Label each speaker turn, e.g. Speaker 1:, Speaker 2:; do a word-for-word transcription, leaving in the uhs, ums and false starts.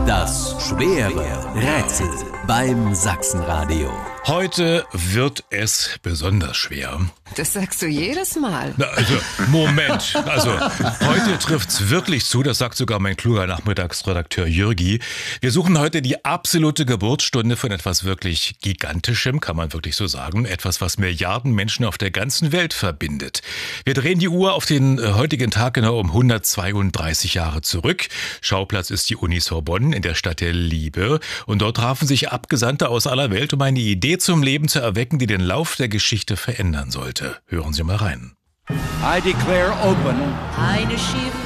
Speaker 1: Das schwere Rätsel beim Sachsenradio.
Speaker 2: Heute wird es besonders schwer.
Speaker 3: Das sagst du jedes Mal.
Speaker 2: Na, also, Moment. Also, heute trifft's wirklich zu, das sagt sogar mein kluger Nachmittagsredakteur Jürgi. Wir suchen heute die absolute Geburtsstunde von etwas wirklich Gigantischem, kann man wirklich so sagen. Etwas, was Milliarden Menschen auf der ganzen Welt verbindet. Wir drehen die Uhr auf den äh, heutigen Tag genau um hundertzweiunddreißig Jahre zurück. Schauplatz ist die Uni Sorbonne in der Stadt der Liebe. Und dort trafen sich Abgesandte aus aller Welt, um eine Idee zum Leben zu erwecken, die den Lauf der Geschichte verändern sollte. Hören Sie mal rein.
Speaker 4: I declare open
Speaker 5: eine Schiff